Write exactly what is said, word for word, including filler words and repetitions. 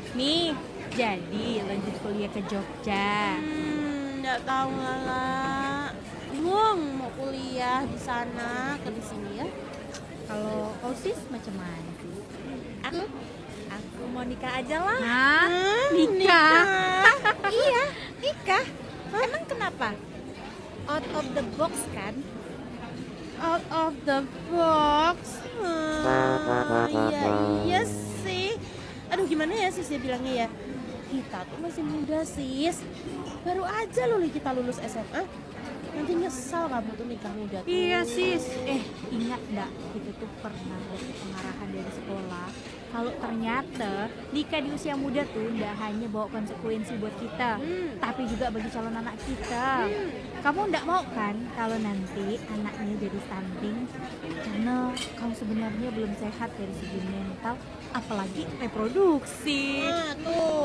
Nih, jadi lanjut kuliah ke Jogja. Hmm, nggak tahu lah. Bingung mau kuliah di sana ke di sini ya. Kalau kau sis macam mana sih? Aku Aku mau nikah aja lah. Hah? Nikah? Iya. Nikah? Emang kenapa? Out of the box kan? Out of the box. Hmm, iya iya sih. Aduh gimana ya sis ya bilangnya ya. Kita tuh masih muda sis. Baru aja loh kita lulus S M A. Nanti nyesal kamu tuh nikah muda tuh. Iya sis. Eh ingat nggak? Kita tuh pernah dapat pengarahan dari sekolah. Kalau ternyata nikah di usia muda tuh nggak hanya bawa konsekuensi buat kita, Hmm. tapi juga bagi calon anak kita. Hmm. Kamu nggak mau kan kalau nanti anaknya jadi stunting karena kamu sebenarnya belum sehat dari segi mental, apalagi reproduksi. Nah tuh